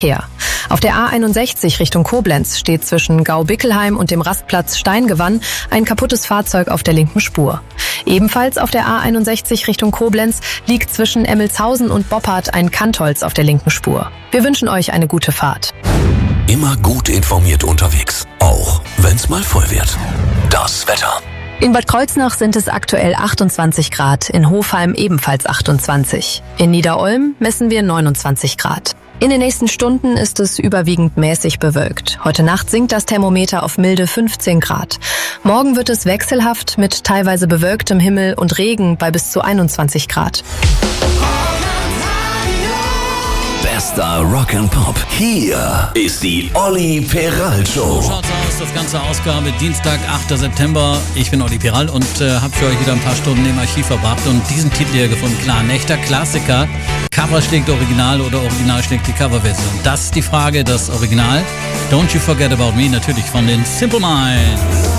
Verkehr. Auf der A61 Richtung Koblenz steht zwischen Gau-Bickelheim und dem Rastplatz Steingewann ein kaputtes Fahrzeug auf der linken Spur. Ebenfalls auf der A61 Richtung Koblenz liegt zwischen Emmelshausen und Boppard ein Kantholz auf der linken Spur. Wir wünschen euch eine gute Fahrt. Immer gut informiert unterwegs, auch wenn's mal voll wird. Das Wetter. In Bad Kreuznach sind es aktuell 28 Grad, in Hofheim ebenfalls 28. In Niederolm messen wir 29 Grad. In den nächsten Stunden ist es überwiegend mäßig bewölkt. Heute Nacht sinkt das Thermometer auf milde 15 Grad. Morgen wird es wechselhaft mit teilweise bewölktem Himmel und Regen bei bis zu 21 Grad. Bester Rock'n'Pop. Hier ist die Olli Peral Show. So schaut's aus, das ganze Ausgabe Dienstag, 8. September. Ich bin Olli Peral und habe für euch wieder ein paar Stunden im Archiv verbracht und diesen Titel hier gefunden. Klar, ein echter Klassiker. Cover schlägt Original oder Original schlägt die Coverversion. Das ist die Frage, das Original. Don't You Forget About Me, natürlich von den Simple Minds.